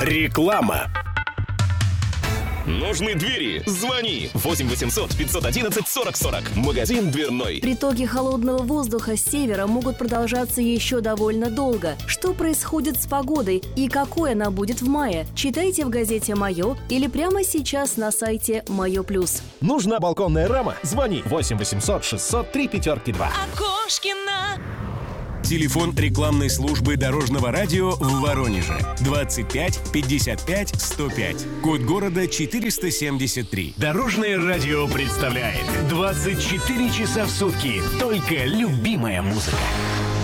Реклама. Нужны двери? Звони 8 800 511 40 40. Магазин дверной. Притоки холодного воздуха с севера могут продолжаться еще довольно долго. Что происходит с погодой и какой она будет в мае? Читайте в газете «Майо» или прямо сейчас на сайте «Майо Плюс». Нужна балконная рама? Звони 8 800 603 5-2. Окошкина. Телефон рекламной службы Дорожного радио в Воронеже 25 55 105. Код города 473. Дорожное радио представляет 24 часа в сутки только любимая музыка.